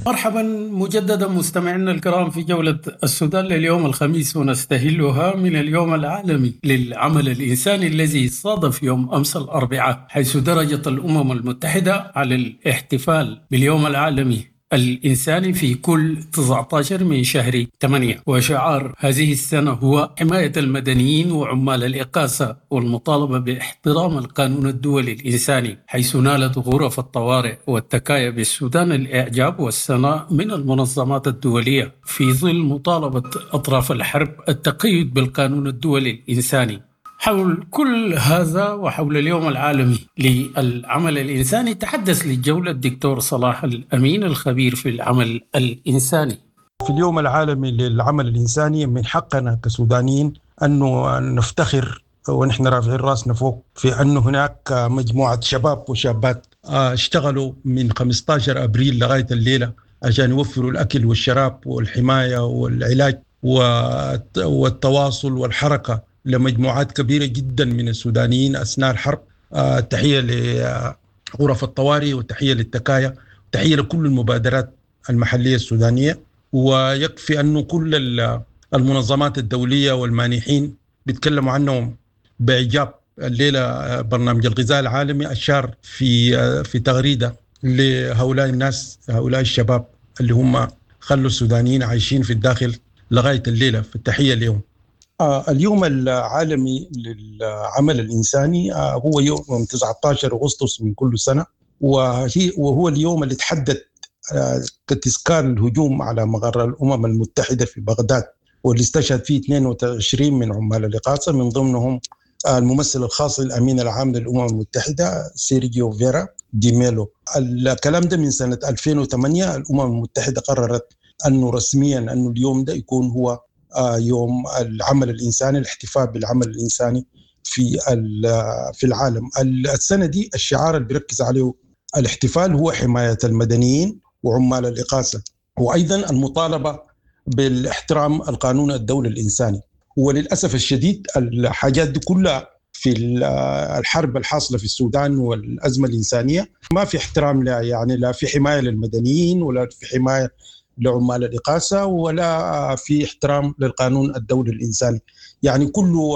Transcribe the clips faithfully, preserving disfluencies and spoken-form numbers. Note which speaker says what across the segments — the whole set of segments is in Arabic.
Speaker 1: مرحبا مجددا مستمعينا الكرام في جولة السودان لليوم الخميس، ونستهلها من اليوم العالمي للعمل الإنساني الذي صادف يوم أمس الأربعاء، حيث درجت الأمم المتحدة على الاحتفال باليوم العالمي الإنساني في كل تسعة عشر من شهر ثمانية. وشعار هذه السنة هو حماية المدنيين وعمال الإقاصة والمطالبة باحترام القانون الدولي الإنساني، حيث نالت غرف الطوارئ والتكايا بالسودان الإعجاب والثناء من المنظمات الدولية في ظل مطالبة أطراف الحرب التقيد بالقانون الدولي الإنساني. حول كل هذا وحول اليوم العالمي للعمل الإنساني تحدث للجولة الدكتور صلاح الأمين الخبير في العمل الإنساني.
Speaker 2: في اليوم العالمي للعمل الإنساني من حقنا كسودانيين أنه نفتخر ونحن رافعين راسنا فوق في أنه هناك مجموعة شباب وشابات اشتغلوا من خمسة عشر أبريل لغاية الليلة عشان يوفروا الأكل والشراب والحماية والعلاج والتواصل والحركة لمجموعات كبيرة جدا من السودانيين أثناء الحرب. آه، تحية لغرف الطوارئ وتحية للتكايا، تحية لكل المبادرات المحلية السودانية. ويكفي أنه كل المنظمات الدولية والمانحين بيتكلموا عنهم بإعجاب. الليلة برنامج الغذاء العالمي أشار في آه في تغريدة لهؤلاء الناس، هؤلاء الشباب اللي هم خلوا السودانيين عايشين في الداخل لغاية الليلة، في التحية اليوم. آه اليوم العالمي للعمل الإنساني آه هو يوم تسعة عشر أغسطس من كل سنة، وهي وهو اليوم اللي تحدد آه كتذكار الهجوم على مقر الأمم المتحدة في بغداد، واللي استشهد فيه اثنين وعشرين من عمال الإقاصة، من ضمنهم آه الممثل الخاص للأمين العام للأمم المتحدة سيرجيو فيرا دي ميلو. الكلام ده من سنة ألفين وثمانية الأمم المتحدة قررت أنه رسميا أنه اليوم ده يكون هو يوم العمل الإنساني، الاحتفال بالعمل الإنساني في في العالم. السنة دي الشعار اللي بيركز عليه الاحتفال هو حماية المدنيين وعمال الإقاصة، وأيضا المطالبة بالاحترام القانون الدولي الإنساني. وللأسف الشديد الحاجات دي كلها في الحرب الحاصلة في السودان والأزمة الإنسانية ما في احترام لها، يعني لا في حماية للمدنيين ولا في حماية لعمال الإقاصة ولا في احترام للقانون الدولي الإنساني. يعني كل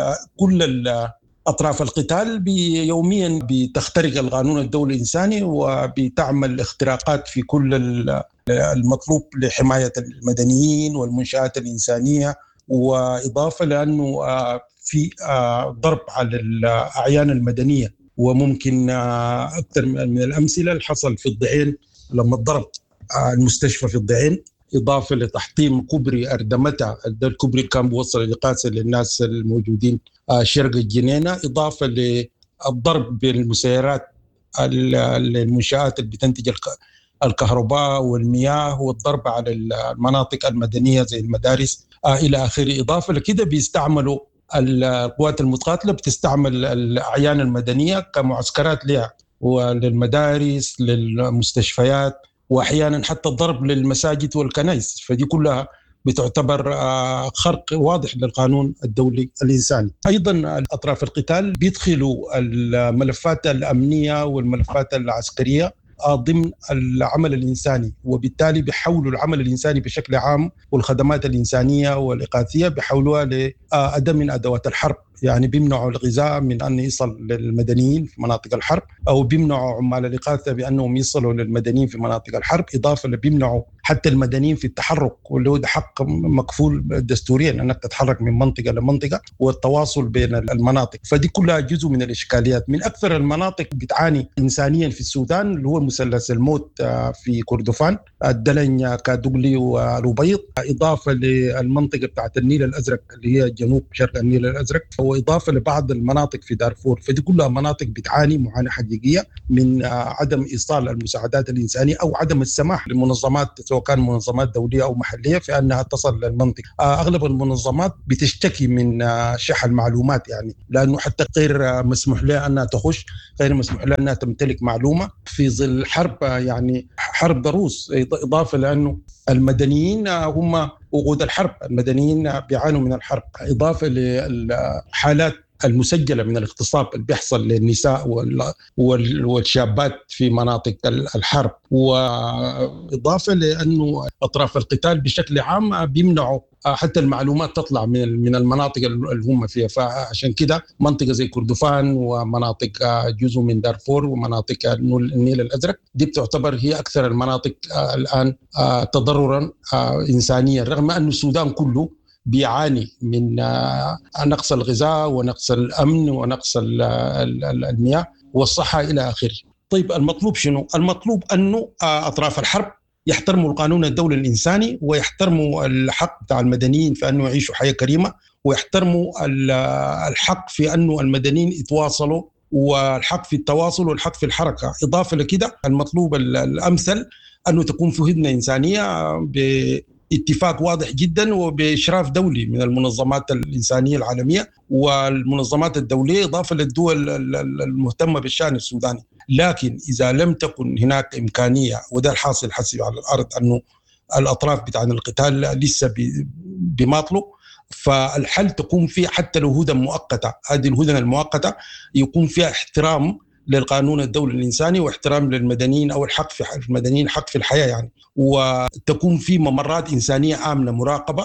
Speaker 2: كل أطراف القتال يوميا بتخترق القانون الدولي الإنساني وبتعمل اختراقات في كل المطلوب لحماية المدنيين والمنشآت الإنسانية، وإضافة لأنه في ضرب على الأعيان المدنية. وممكن أكثر من الأمثلة اللي حصل في الضعين لما ضرب المستشفى في الضعين، إضافة لتحطيم كوبري أردمتة، الكوبري كان بيوصل الإقاصة للناس الموجودين شرق الجنينة، إضافة للضرب بالمسيرات المنشآت اللي بتنتج الكهرباء والمياه، والضرب على المناطق المدنية زي المدارس إلى آخره. إضافة لكده بيستعملوا القوات المتقاتلة بتستعمل الأعيان المدنية كمعسكرات لها وللمدارس للمستشفيات، وأحيانا حتى الضرب للمساجد والكنائس. فدي كلها بتعتبر خرق واضح للقانون الدولي الإنساني. أيضا أطراف القتال بيدخلوا الملفات الأمنية والملفات العسكرية ضمن العمل الإنساني، وبالتالي بيحولوا العمل الإنساني بشكل عام والخدمات الإنسانية والإغاثية بيحولوها لأداة من أدوات الحرب. يعني بيمنعوا الغذاء من أن يصل للمدنيين في مناطق الحرب، أو بيمنعوا عمال الإغاثة بأنهم يصلوا للمدنيين في مناطق الحرب، إضافة لبيمنعوا حتى المدنيين في التحرك، واللي هو حق مكفول دستوريا أنك تتحرك من منطقة لمنطقة والتواصل بين المناطق. فدي كلها جزء من الإشكاليات. من أكثر المناطق بتعاني إنسانيا في السودان اللي هو مثلث الموت في كردفان، الدلن، كادوغلي والأبيض، إضافة للمنطقة بتاعت النيل الأزرق اللي هي جنوب شرق النيل الأزرق، وإضافة لبعض المناطق في دارفور. فدي كلها مناطق بتعاني معاناة حقيقية من عدم إيصال المساعدات الإنسانية أو عدم السماح لمنظمات سواء كان منظمات دولية أو محلية في أنها تصل للمنطقة. أغلب المنظمات بتشتكي من شح المعلومات، يعني لأنه حتى غير مسموح لها أنها تخش، غير مسموح لها أنها تمتلك معلومة في ظل حرب، يعني حرب ضروس. إضافة لأنه المدنيين هم وقود الحرب، المدنيين بيعانوا من الحرب، إضافة لحالات المسجلة من الاغتصاب اللي بيحصل للنساء والشابات في مناطق الحرب، وإضافة لأنه أطراف القتال بشكل عام بيمنعوا حتى المعلومات تطلع من من المناطق اللي هم فيها. فعشان كده منطقة زي كردفان ومناطق جزء من دارفور ومناطق النيل الأزرق دي بتعتبر هي أكثر المناطق الآن تضررا إنسانيا، رغم أن السودان كله بيعاني من نقص الغذاء ونقص الأمن ونقص المياه والصحة إلى آخره. طيب المطلوب شنو؟ المطلوب أنه أطراف الحرب يحترموا القانون الدولي الإنساني ويحترموا الحق بتاع المدنيين في أنه يعيشوا حياة كريمة، ويحترموا الحق في أنه المدنيين يتواصلوا، والحق في التواصل والحق في الحركة. إضافة لكده المطلوب الأمثل أنه تكون في هدنة إنسانية باتفاق واضح جدا وبإشراف دولي من المنظمات الإنسانية العالمية والمنظمات الدولية، إضافة للدول المهتمة بالشأن السوداني. لكن إذا لم تكن هناك إمكانية، وده الحاصل حسب على الأرض أنه الأطراف بتاعنا القتال لسه بماطلوا، فالحل تكون فيه حتى لو هدن مؤقتة، هذه الهدن المؤقتة يكون فيها احترام للقانون الدولي الإنساني واحترام للمدنيين أو الحق في المدنيين حق في الحياة يعني، وتكون في ممرات إنسانية آمنة مراقبة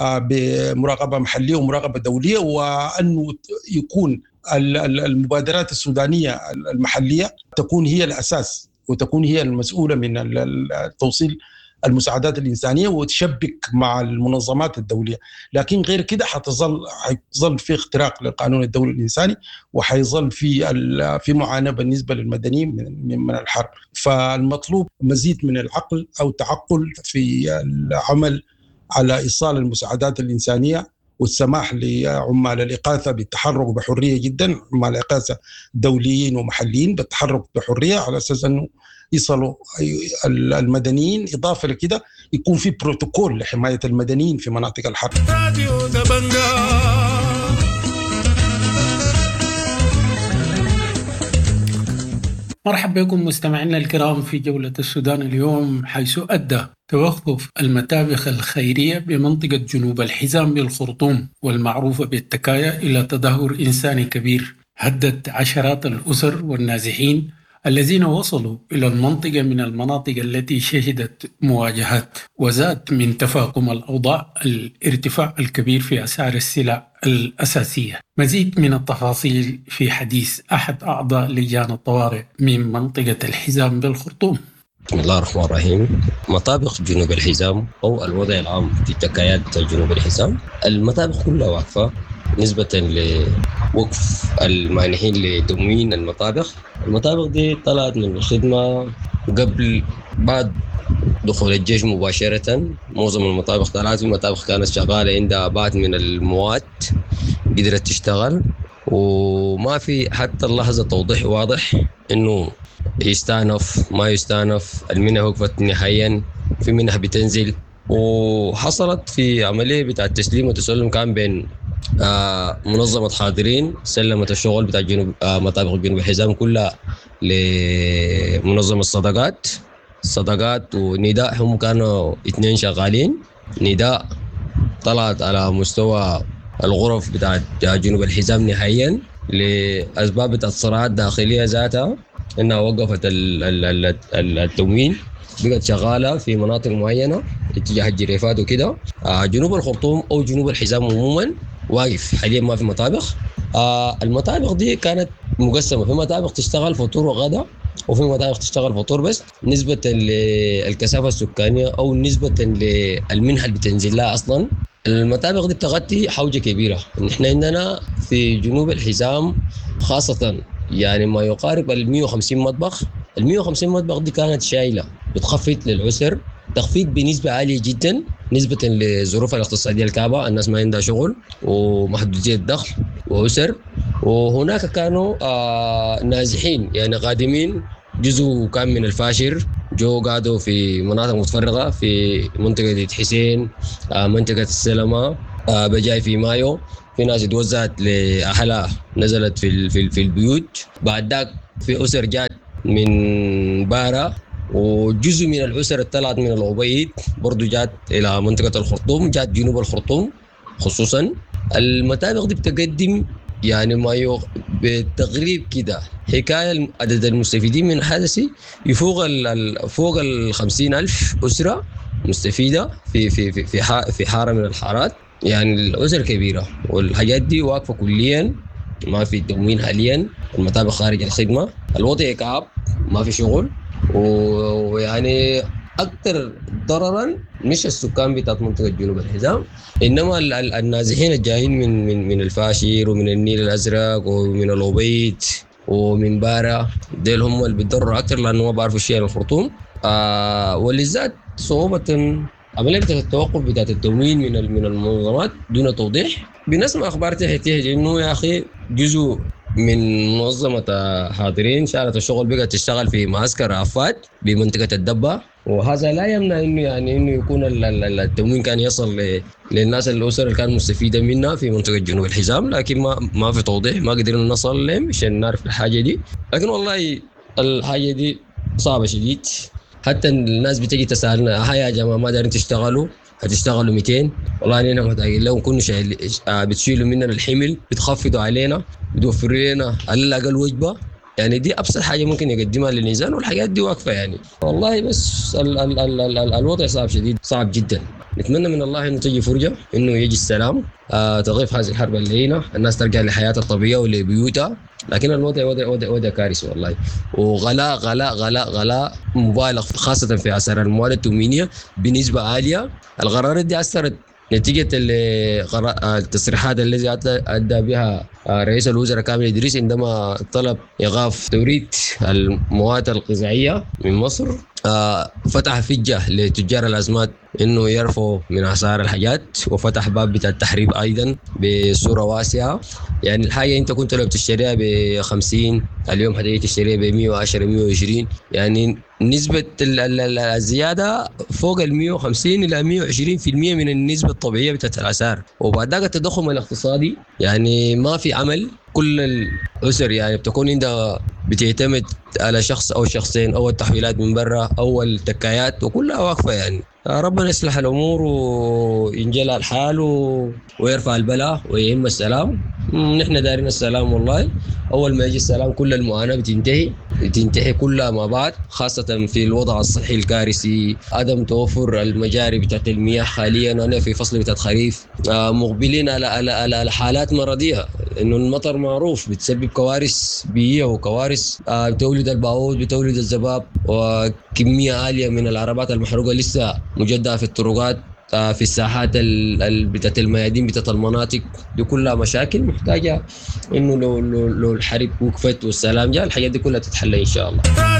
Speaker 2: بمراقبة محلية ومراقبة دولية، وأنه يكون المبادرات السودانية المحلية تكون هي الأساس وتكون هي المسؤولة من توصيل المساعدات الإنسانية وتشبك مع المنظمات الدولية. لكن غير كده حتظل حيظل في اختراق للقانون الدولي الإنساني، وحيظل في في معاناة بالنسبة للمدنيين من من الحرب. فالمطلوب مزيد من العقل أو تعقل في العمل على إيصال المساعدات الإنسانية والسماح لعمال الإغاثة بالتحرك بحرية جدا، عمال الإغاثة دوليين ومحليين بالتحرك بحرية على أساس أنه يصلوا المدنيين. إضافة لكده يكون في بروتوكول لحماية المدنيين في مناطق الحرب.
Speaker 1: مرحبا بكم مستمعينا الكرام في جولة السودان اليوم، حيث أدى توقف المتابخ الخيرية بمنطقة جنوب الحزام بالخرطوم والمعروفة بالتكايا إلى تدهور إنساني كبير هدد عشرات الأسر والنازحين الذين وصلوا إلى المنطقة من المناطق التي شهدت مواجهات. وزاد من تفاقم الأوضاع الارتفاع الكبير في أسعار السلع الأساسية. مزيد من التفاصيل في حديث أحد أعضاء لجان الطوارئ من منطقة الحزام بالخرطوم.
Speaker 3: بسم الله الرحمن الرحيم. مطابخ جنوب الحزام أو الوضع العام في تكايات جنوب الحزام، المطابخ كلها واقفة نسبة لوقف المانحين لتموين المطابخ. المطابخ دي طلعت من الخدمة قبل بعد دخول الجيش مباشرة. معظم المطابخ طلعت، في مطابخ كانت شغالة عندها بعض من المواد قدرت تشتغل، وما في حتى اللحظة توضيح واضح إنه يستانف ما يستانف. المنح وقفت نهائيا، في منح بتنزل. وحصلت في عملية بتاع التسليم وتسلم كان بين آه منظمة حاضرين سلمت الشغل بتاع جنوب آه مطابخ جنوب الحزام كلها لمنظمة الصدقات الصدقات ونداء. هم كانوا اثنين شغالين. نداء طلعت على مستوى الغرف بتاع جنوب الحزام نهائيا لأسباب بتاع الصراعات الداخلية ذاتها، إنها وقفت التموين، بقت شغالة في مناطق معينة اتجاه الجريفات وكده. آه جنوب الخرطوم أو جنوب الحزام عموما واقف حاليا، ما في مطابخ. آه المطابخ دي كانت مقسمة، في مطابخ تشتغل فطور وغدا، وفي مطابخ تشتغل فطور بس، نسبة للكثافة السكانية أو نسبة للمنحة اللي بتنزل لها. أصلا المطابخ دي بتغطي حوجة كبيرة. نحن عندنا في جنوب الحزام خاصة يعني ما يقارب ال مئة وخمسين مطبخ. ال مئة وخمسين مطبخ دي كانت شايلة بتخفض للأسر تخفيض بنسبة عالية جدا نسبة لظروف الاقتصادية الكابة. الناس ما عندها شغل ومحدودية دخل وأسر، وهناك كانوا آه نازحين يعني قادمين. جزء كان من الفاشر جو قادوا في مناطق متفرقة في منطقة حسين، آه منطقة السلمة، آه بجاي في مايو. في ناس اتوزعت لأهلها نزلت في في في البيوت. بعد ذاك في أسر جات من بارا، وجزء من الأسر طلعت من العبيد برضو جات إلى منطقة الخرطوم، جات جنوب الخرطوم خصوصا. المطابخ دي بتقدم يعني ما يو بالتقريب كده حكاية عدد المستفيدين من الحدث يفوق ال فوق ال خمسين ألف أسرة مستفيدة في في في في, في حارة من الحارات. يعني الأسر كبيرة والحاجات دي واقفة كليا، ما في تموين حاليا، المطابخ خارج الخدمة، الوضع كعب، ما في شغل. ويعني أكثر ضررا مش السكان بتاعت منطقة جنوب الحزام، إنما النازحين الجايين من من من الفاشير ومن النيل الأزرق ومن الأبيض ومن بارا، ديل هم اللي بيتضرروا أكثر لأنه ما بعرفوا شيء عن الخرطوم. آه ولذات صعوبة عملية التوقف بتاعت التموين من من المنظمات دون توضيح. بنسمع أخبار تحت إنه يا أخي جزء من منظمة حاضرين شارة الشغل بقت تشتغل في معسكر عفات بمنطقة الدبة، وهذا لا يمنع إنه يعني إنه يكون التموين كان يصل للناس الأسر اللي كان مستفيدة منها في منطقة جنوب الحزام، لكن ما ما في توضيح، ما قدرنا نصل لهم عشان نعرف الحاجة دي. لكن والله الحاجة دي صعبة شديد، حتى الناس بتجي تسألنا هيا يا جماعة ما دارين تشتغلوا، هتشتغلوا مئتين، والله أنا محتاجين لهم كنا شايل بتشيلوا مننا الحمل، بتخفضوا علينا، بتوفروا لنا على الأقل وجبة. يعني دي أبسط حاجة ممكن يقدمها للإنسان، والحاجات دي واقفة يعني. والله بس ال ال ال ال ال الوضع صعب شديد، صعب جدا. نتمنى من الله إنه تجي فرجة، إنه يجي السلام، آه تغيف هذه الحرب اللي هنا، الناس ترجع لحياتها الطبيعية ولبيوتها. لكن الوضع وضع وضع وضع كارثي والله، وغلاء غلاء غلاء غلاء مبالغ خاصة في أسعار المواد التموينية بنسبة عالية. القرارات دي أثرت نتيجة التصريحات التي أدى بها رئيس الوزراء كامل إدريس عندما طلب إيقاف توريد المواد الغذائية من مصر. فتح فجة لتجار الأزمات إنه يرفعوا من أسعار الحاجات، وفتح باب بتاع التحريب أيضا بصورة واسعة. يعني الحاجة أنت كنت لو بتشتريها بخمسين اليوم هتيجي تشتريها بمية وعشرة مية وعشرين، يعني نسبة الزيادة فوق المية وخمسين إلى مية وعشرين في المية من النسبة الطبيعية بتاعت الأسعار. وبعد ذلك التضخم الاقتصادي، يعني ما في عمل، كل الأسر يعني بتكون عندها بتعتمد على شخص أو شخصين أو التحويلات من برا أو التكايات، وكلها واقفة. يعني ربنا يصلح الأمور وينجلها الحال ويرفع البلاء ويهم السلام. نحن دارين السلام والله، أول ما يجي السلام كل المعاناة بتنتهي بتنتهي كلها مع بعض، خاصة في الوضع الصحي الكارثي، عدم توفر المجاري بتاعت المياه حاليا. أنا في فصل بتاعت خريف مقبلين على على على حالات مرضية، إنه المطر معروف بتسبب كوارث بيئية وكوارث بتولد البعوض، بتولد الذباب، وكمية عالية من العربات المحروقة لسه مجددة في الطرقات، في الساحات بتاعت الميادين بتاعت المناطق دي، كلها مشاكل محتاجة إنه لو لو لو الحرب وقفت والسلام جاء الحاجات دي كلها تتحل إن شاء الله.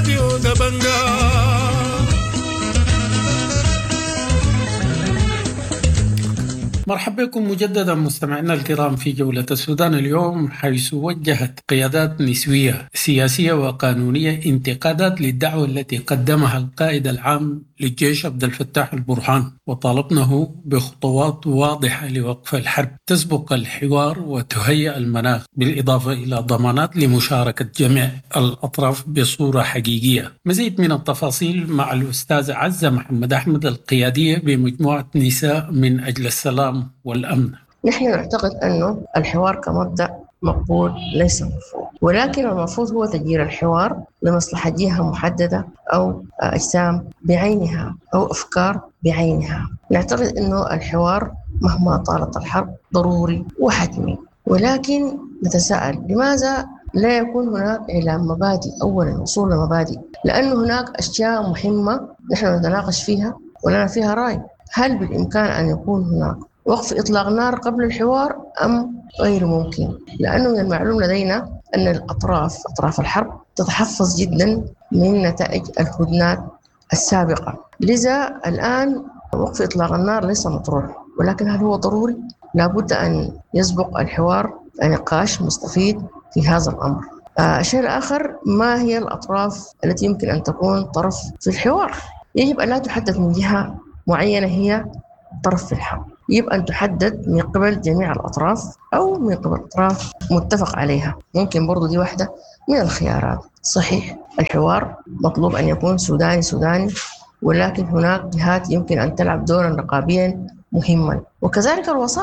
Speaker 1: مرحبا بكم مجددا مستمعينا الكرام في جولة السودان اليوم، حيث وجهت قيادات نسوية سياسية وقانونية انتقادات للدعوة التي قدمها القائد العام للجيش عبد الفتاح البرهان، وطالبنه بخطوات واضحة لوقف الحرب تسبق الحوار وتهيئ المناخ، بالإضافة إلى ضمانات لمشاركة جميع الأطراف بصورة حقيقية. مزيد من التفاصيل مع الأستاذ عزة محمد أحمد القيادية بمجموعة نساء من أجل السلام والأمن.
Speaker 4: نحن نعتقد أنه الحوار كمبدأ مقبول ليس مرفوض، ولكن المفروض هو تغيير الحوار لمصلحة جهة محددة أو أجسام بعينها أو أفكار بعينها. نعتقد أنه الحوار مهما طالت الحرب ضروري وحتمي، ولكن نتساءل لماذا لا يكون هناك إعلان مبادئ؟ أولا وصول لمبادئ، لأن هناك أشياء مهمة نحن نتناقش فيها ولنا فيها رأي. هل بالإمكان أن يكون هناك وقف إطلاق نار قبل الحوار أم غير ممكن؟ لأنه من المعلوم لدينا أن الأطراف أطراف الحرب تتحفظ جدا من نتائج الهدنات السابقة، لذا الآن وقف إطلاق النار ليس مطروح. ولكن هل هو ضروري؟ لابد أن يسبق الحوار نقاش مستفيد في هذا الأمر. الشيء الآخر، ما هي الأطراف التي يمكن أن تكون طرف في الحوار؟ يجب أن لا تحدد من جهة معينة هي طرف في الحرب، يجب أن تحدد من قبل جميع الأطراف أو من قبل أطراف متفق عليها. ممكن برضو دي واحدة من الخيارات. صحيح الحوار مطلوب أن يكون سوداني سوداني، ولكن هناك جهات يمكن أن تلعب دورا رقابيا مهما، وكذلك الوساطة.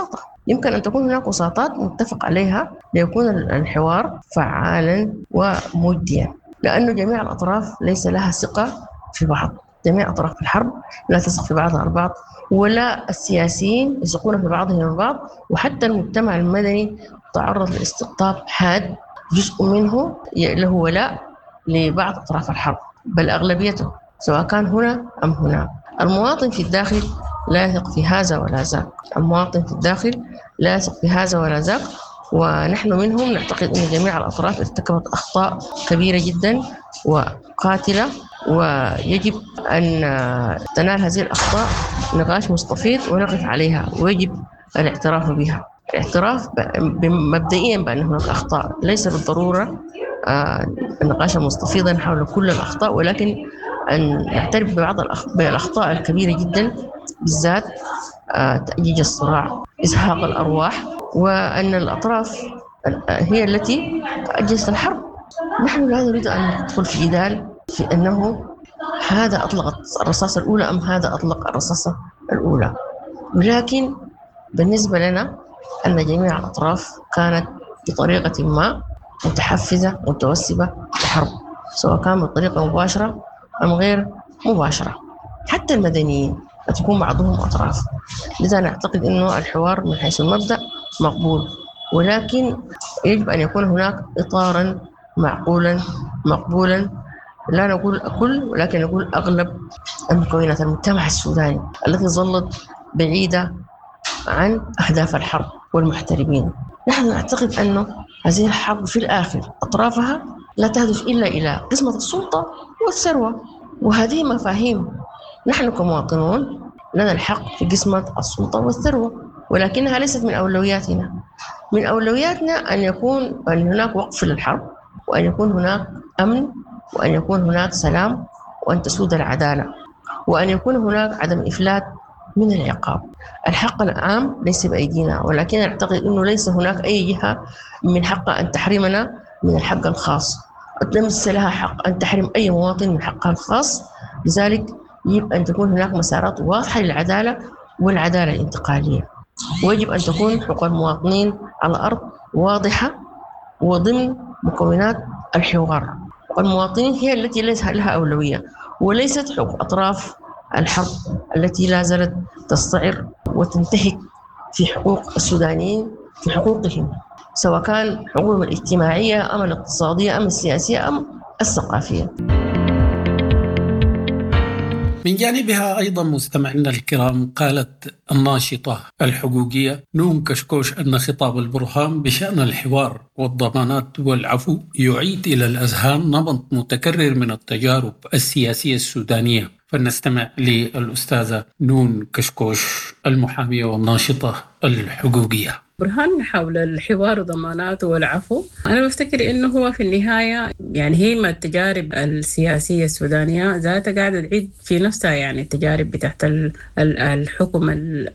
Speaker 4: يمكن أن تكون هناك وساطات متفق عليها ليكون الحوار فعالا ومجديا، لأنه جميع الأطراف ليس لها ثقة في بعض. جميع أطراف الحرب لا تثق في بعضها البعض، ولا السياسيين يثقون في بعضهم البعض، وحتى المجتمع المدني تعرض لاستقطاب حاد جزء منه له ولاء لبعض أطراف الحرب، بل أغلبيته سواء كان هنا أم هنا. المواطن في الداخل لا يثق في هذا ولا ذاك، المواطن في الداخل لا يثق في هذا ولا ذاك، ونحن منهم نعتقد أن جميع الأطراف ارتكبت أخطاء كبيرة جدا وقاتلة، ويجب أن تنال هذه الأخطاء نقاش مستفيض ونقف عليها، ويجب الاعتراف بها. الاعتراف مبدئيا بأن هناك أخطاء، ليس بالضرورة النقاش مستفيضا حول كل الأخطاء، ولكن أن نعترف ببعض الأخطاء الكبيرة جدا، بالذات تأجيج الصراع، إزهاق الأرواح، وأن الأطراف هي التي أجلت الحرب. نحن لا نريد أن ندخل في جدال في أنه هذا أطلق الرصاصة الأولى أم هذا أطلق الرصاصة الأولى، ولكن بالنسبة لنا أن جميع الأطراف كانت بطريقة ما متحفزة متوسبة لحرب، سواء كان بطريقة مباشرة أم غير مباشرة. حتى المدنيين تكون بعضهم أطراف. لذا نعتقد أنه الحوار من حيث المبدأ مقبول، ولكن يجب أن يكون هناك إطاراً معقولاً مقبولاً، لا نقول الكل ولكن نقول أغلب المكونات المجتمع السوداني التي ظلت بعيدة عن أهداف الحرب والمحترمين. نحن نعتقد أنه هذه الحرب في الآخر أطرافها لا تهدف إلا إلى قسمة السلطة والثروة، وهذه مفاهيم نحن كمواطنون لنا الحق في قسمة السلطة والثروة، ولكنها ليست من أولوياتنا. من أولوياتنا أن يكون أن هناك وقف للحرب، وأن يكون هناك أمن، وأن يكون هناك سلام، وأن تسود العدالة، وأن يكون هناك عدم إفلات من العقاب. الحق العام ليس بأيدينا، ولكن أعتقد أنه ليس هناك أي جهة من حقها أن تحرمنا من الحق الخاص، ليس لها حق أن تحرم أي مواطن من حقها الخاص. لذلك يجب أن تكون هناك مسارات واضحة للعدالة والعدالة الانتقالية، ويجب أن تكون حقوق المواطنين على الأرض واضحة وضمن مكونات الحوار. والمواطنين هي التي ليس لها أولوية، وليست حقوق أطراف الحرب التي لا زالت تستعر وتنتهك في حقوق السودانيين، في حقوقهم سواء كان حقوقهم الاجتماعية أم الاقتصادية أم السياسية أم الثقافية.
Speaker 1: من جانبها أيضا مستمعينا الكرام، قالت الناشطة الحقوقية نون كشكوش أن خطاب البرهان بشأن الحوار والضمانات والعفو يعيد إلى الأذهان نمط متكرر من التجارب السياسية السودانية. فلنستمع للأستاذة نون كشكوش المحامية والناشطة الحقوقية.
Speaker 5: برهان حول الحوار وضماناته والعفو، أنا بفتكر إنه هو في النهاية يعني هي ما التجارب السياسية السودانية ذاتها قاعدة تعيد في نفسها، يعني التجارب بتاعت الحكم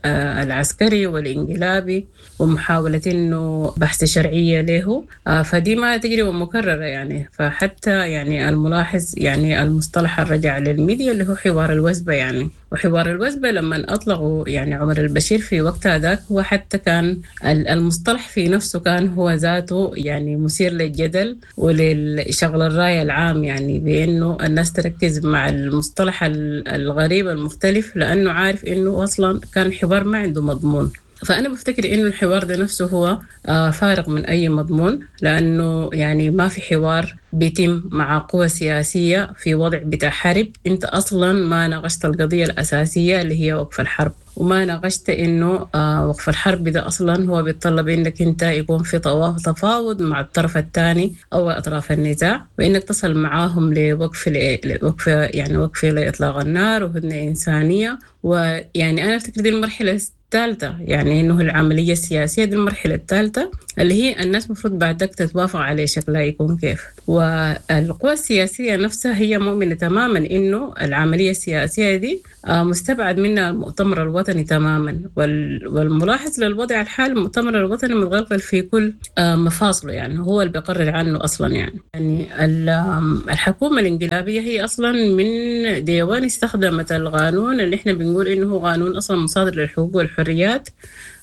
Speaker 5: العسكري والإنقلابي ومحاولة إنه بحث شرعية له، فدي ما تجربة مكررة يعني. فحتى يعني الملاحظ يعني المصطلح الرجع للميديا اللي هو حوار الوزبة يعني، وحوار الوزبة لما أطلقوا يعني عمر البشير في وقتها ذاك، هو حتى كان المصطلح في نفسه كان هو ذاته يعني مثير للجدل وللشغل الرأي العام، يعني بأنه الناس تركز مع المصطلح الغريب المختلف، لأنه عارف أنه أصلا كان حوار ما عنده مضمون. فأنا بفتكر إنه الحوار ده نفسه هو فارغ من أي مضمون، لأنه يعني ما في حوار بيتم مع قوى سياسية في وضع بتاع حرب. أنت أصلا ما ناقشت القضية الأساسية اللي هي وقف الحرب، وما ناقشت إنه وقف الحرب ده أصلا هو بيتطلب إنك أنت يكون في تفاوض مع الطرف الثاني أو أطراف النزاع، وإنك تصل معاهم لوقف لوقف يعني وقف لإطلاق النار وهدنة إنسانية. ويعني أنا أفتكر دي المرحلة الثالثة، يعني إنه العملية السياسية دي المرحلة الثالثة اللي هي الناس مفروض بعدك تتوافق عليه شكلها يكون كيف. والقوى السياسية نفسها هي مؤمنة تماما إنه العملية السياسية دي مستبعد منها المؤتمر الوطني تماما. والملاحظ للوضع الحالي المؤتمر الوطني متغلغل في كل مفاصله، يعني هو اللي بيقرر عنه أصلا. يعني يعني الحكومة الإنقلابية هي أصلا من ديوان استخدمت القانون اللي إحنا بنقول إنه هو قانون أصلا مصادر للحقوق والحريات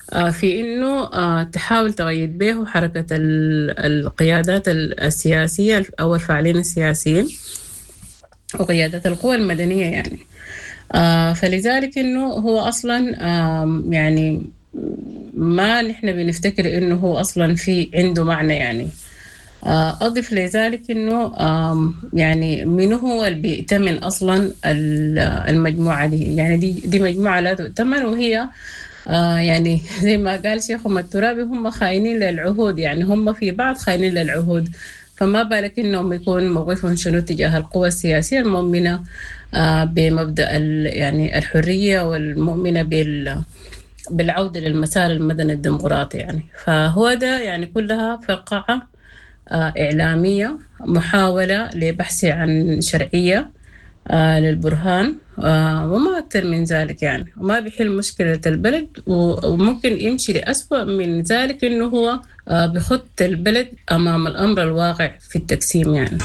Speaker 5: في إنه تحاول تغيد به حركة القيادات السياسية أو الفاعلين السياسيين وقيادة القوى المدنية يعني. فلذلك إنه هو أصلا يعني ما نحن بنفتكر إنه هو أصلا في عنده معنى يعني. أضف لذلك إنه يعني منه هو اللي بيأتمن أصلا المجموعة دي يعني دي دي مجموعة لا تؤتمن، وهي يعني زي ما قال شيخهم الترابي هم خاينين للعهود يعني هم في بعض خاينين للعهود، فما بالك إنهم يكون موقفهم شنو تجاه القوى السياسية المؤمنة بمبدأ يعني الحرية والمؤمنة بال بالعودة للمسار المدني الديمقراطي يعني. فهو ده يعني كلها فقاعة إعلامية محاولة لبحث عن شرعية للبرهان وما أكثر من ذلك يعني، وما بيحل مشكلة البلد وممكن يمشي لأسوأ من ذلك إنه هو بخط البلد أمام الأمر الواقع في التقسيم يعني.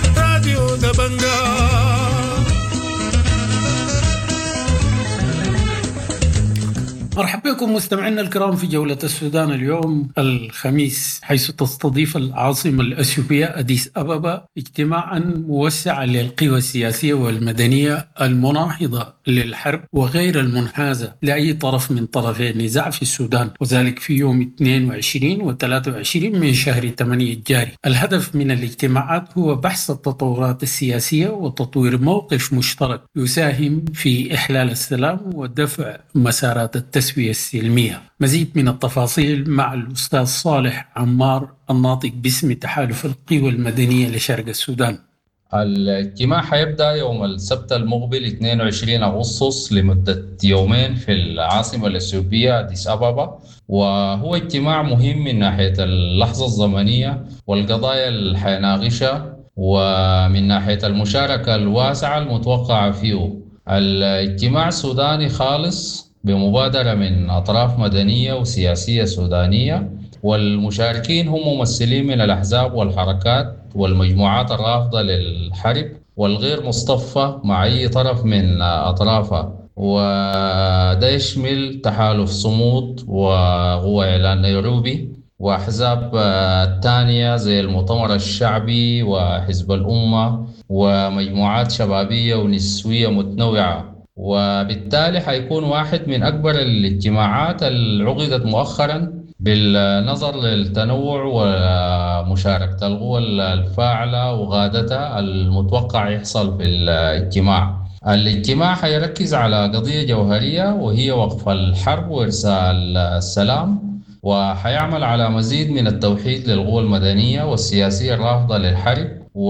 Speaker 1: مرحبا بكم مستمعينا الكرام في جولة السودان اليوم الخميس، حيث تستضيف العاصمة الأثيوبية أديس أبابا اجتماعا موسعا للقوى السياسية والمدنية المناهضة للحرب وغير المنحازة لأي طرف من طرفي النزاع في السودان، وذلك في يوم اثنين وعشرين و ثلاثة وعشرين من شهر ثمانية الجاري. الهدف من الاجتماعات هو بحث التطورات السياسية وتطوير موقف مشترك يساهم في إحلال السلام ودفع مسارات التسوية السلمية. مزيد من التفاصيل مع الأستاذ صالح عمار الناطق باسم تحالف القوى المدنية لشرق السودان.
Speaker 6: الاجتماع حيبدأ يوم السبت المقبل اثنين وعشرين أغسطس لمدة يومين في العاصمة الأثيوبية أديس أبابا، وهو اجتماع مهم من ناحية اللحظة الزمنية والقضايا اللي حيناقشها ومن ناحية المشاركة الواسعة المتوقعة فيه. الاجتماع سوداني خالص بمبادرة من أطراف مدنية وسياسية سودانية، والمشاركين هم ممثلين من الأحزاب والحركات والمجموعات الرافضة للحرب والغير مصطفى مع أي طرف من أطرافها، وده يشمل تحالف صمود وقوى إعلان نيروبي وأحزاب تانية زي المؤتمر الشعبي وحزب الأمة ومجموعات شبابية ونسوية متنوعة. وبالتالي حيكون واحد من أكبر الاجتماعات اللي عقدت مؤخرا بالنظر للتنوع ومشاركة القوى الفاعلة وغادتها المتوقع يحصل في الاجتماع. الاجتماع حيركز على قضية جوهرية وهي وقف الحرب وإرسال السلام، وحيعمل على مزيد من التوحيد للقوى المدنية والسياسية الرافضة للحرب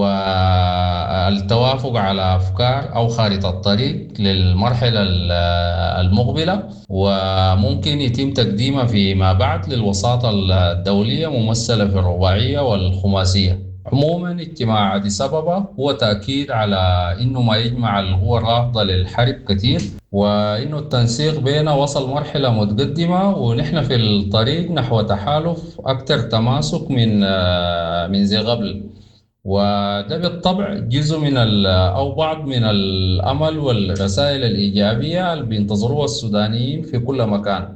Speaker 6: والتوافق على أفكار أو خارطة الطريق للمرحلة المقبلة، وممكن يتم تقديمها فيما بعد للوساطة الدولية ممثلة في الرباعية والخماسية. عموما اجتماع أديس أبابا هو تأكيد على إنه ما يجمع القوى الرافضة للحرب كثير، وإنه التنسيق بيننا وصل مرحلة متقدمة ونحن في الطريق نحو تحالف أكثر تماسك من من زي قبل، وده بالطبع جزء من أو بعض من الأمل والرسائل الإيجابية اللي بينتظروها السودانيين في كل مكان.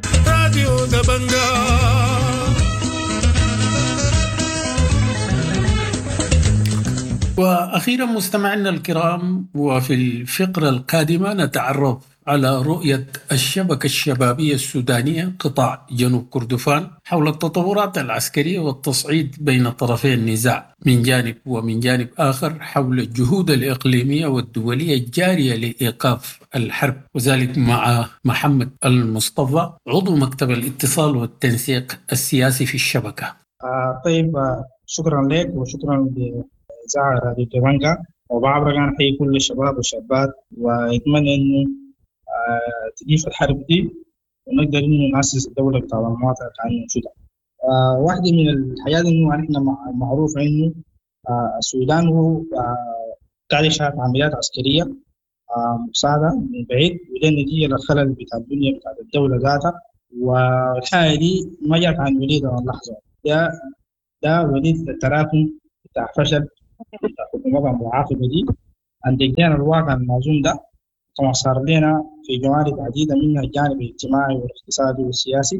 Speaker 1: وأخيرا مستمعينا الكرام، وفي الفقرة القادمة نتعرف على رؤية الشبكة الشبابية السودانية قطاع جنوب كردفان حول التطورات العسكرية والتصعيد بين طرفي النزاع من جانب، ومن جانب آخر حول الجهود الإقليمية والدولية الجارية لإيقاف الحرب، وذلك مع محمد المصطفى عضو مكتب الاتصال والتنسيق السياسي في الشبكة.
Speaker 7: آه طيب آه شكرا لك وشكرا لإذاعة راديو تبانجا، وبعبر كان حي كل الشباب والشابات، ويتمنى إنه آه تجيف الحرب دي ونقدر إنه نأسس الدولة بتاع المواطن كان موجودة. آه واحدة من الحاجات إنه نحن معروف إنه آه السودان هو آه قاعد يشهد عمليات عسكرية آه مساعدة من بعيد، وده نتيجة للخلل بتاع الدنيا بتاع الدولة ذاتها، والحاجة دي ما جات عن وليدة اللحظة، ده ده وليد التراكم بتاع فشل بتاع الحكومات المعاقبة دي أنتجنا الواقع الموزون ده، كما صار لنا في جوانب عديدة منها الجانب الاجتماعي والاقتصادي والسياسي،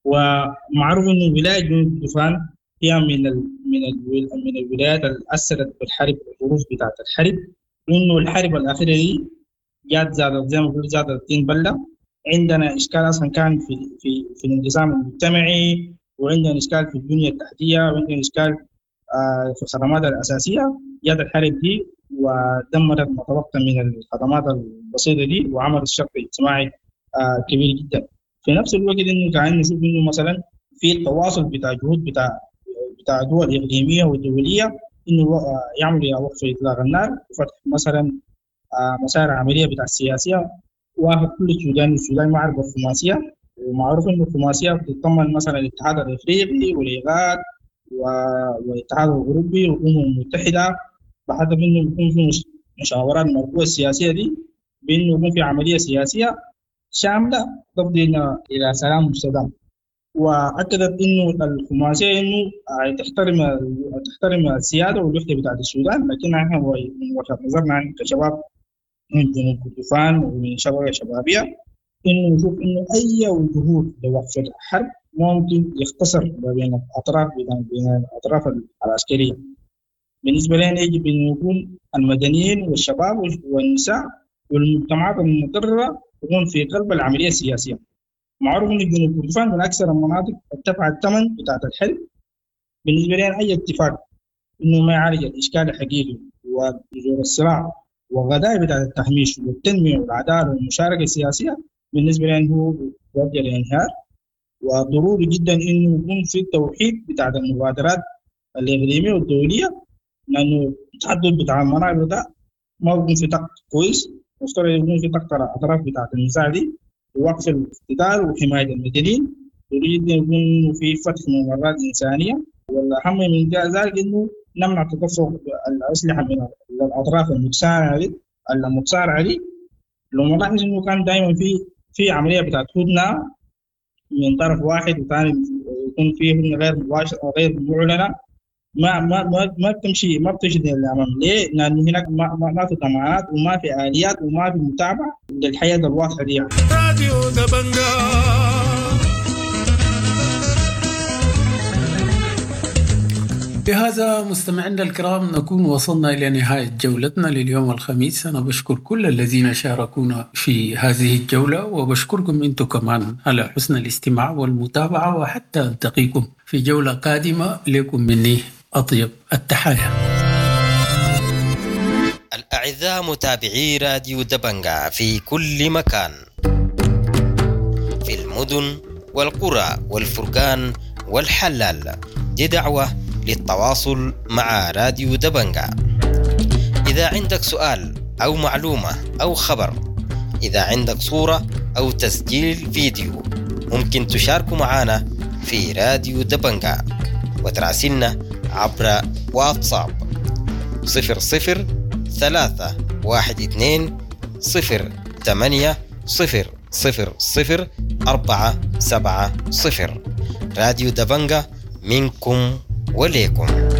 Speaker 7: ومعروف إنه ولاية جنوب كردفان هي من ال من ال من الولايات اللي أثرت بالحرب والظروف بتاعت الحرب، إنه الحرب الأخيرة دي جات زادت زي ما بقول زادت الطين بلة. عندنا إشكال أصلا كان في في في الانقسام المجتمعي، وعندنا إشكال في البنية التحتية، وعندنا إشكال آه في الخدمات الأساسية. جات الحرب دي ودمرت ما تبقى من الخدمات البسيطة دي وعملت شق اجتماعي آه كبير جدا. في نفس الوقت إنه كان نشوف إنه مثلا في التواصل بتاع جهود بتاع بتاع دول إقليمية ودولية إنه يعملوا وقف إطلاق النار وفتح مثلا مسار عملية بتاع السياسية وافق كل السودان. السودان معرفة الخماسية، ومعروف إنه الخماسية بتتضمن مثلا الاتحاد الإفريقي والإيغاد والاتحاد الأوروبي والأمم المتحدة، بحيث إنه يكون في مشاورات مربوطة السياسية دي بإنه يكون في عملية سياسية شاملة تفضي إلى سلام مستدام. واكدت انه الخماسيه انه تحترم تحترم السياده والوحده بتاعت السودان، لكن احنا من وجهه نظرنا كشباب من جنوب كردفان ومن شباب شبابيه انه نشوف انه اي جهود لوقف الحرب ممكن يختصر بين الاطراف بين الاطراف العسكريه. بالنسبه لنا يجب ان يكون المدنيين والشباب والنساء والمجتمعات المضطره تكون في قلب العمليه السياسيه. معروف ان جنوب كردفان من اكثر المناطق ارتفع الثمن بتاعت الحرب. بالنسبه لنا اي اتفاق انه ما يعالج الاشكال الحقيقي وجذور الصراع والغداء بتاعت التهميش والتنميه والعداله والمشاركه السياسيه بالنسبه لنا هو يؤدي للانهيار. وضروري جدا انه يكون في التوحيد بتاعت المبادرات الاقليميه والدوليه، لانه التحدث بتاع المناطق ده ما بيكون في طاقه كويس، مفترض يكون في طاقه الاطراف بتاعت النزاع دي ووقف الاقتتال وحماية المدنيين. يريد يكون في فتح ممرات إنسانية، والأهم من ذلك إنه نمنع تدفق الأسلحة من الأطراف المتصارعة المتصارعة عليه. لو نلاحظ إنه كان دائما في في عملية بتاعت هدنة من طرف واحد وثاني يكون فيه هدنة غير مباشرة وغير معلنة، ما ما ما ما بتمشي ما بتمشي للأمام. ليه؟ لأنه هناك ما ما, ما في ضمانات وما في آليات وما في متابعة للحياة الواضحة دي. راديو دبنجا.
Speaker 1: بهذا مستمعينا الكرام نكون وصلنا إلى نهاية جولتنا لليوم الخميس. أنا بشكر كل الذين شاركونا في هذه الجولة، وبشكركم أنتم كمان على حسن الاستماع والمتابعة، وحتى ألتقيكم في جولة قادمة. لكم مني أطيب التحايا.
Speaker 8: الأعزاء متابعي راديو دبنجا في كل مكان، في المدن والقرى والفرقان والحلال، دي دعوة للتواصل مع راديو دبنجا. إذا عندك سؤال أو معلومة أو خبر، إذا عندك صورة أو تسجيل فيديو، ممكن تشاركوا معنا في راديو دبنجا وتراسلنا عبر واتساب صفر صفر ثلاثة واحد اثنين صفر ثمانية صفر صفر صفر أربعة سبعة صفر. راديو دبنجا منكم وليكم.